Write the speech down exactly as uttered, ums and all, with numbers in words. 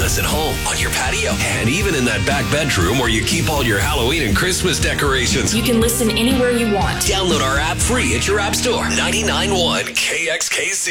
us at home, on your patio, and even in that back bedroom where you keep all your Halloween and Christmas decorations. You can listen anywhere you want. Download our app free at your app store. ninety-nine point one K X K C.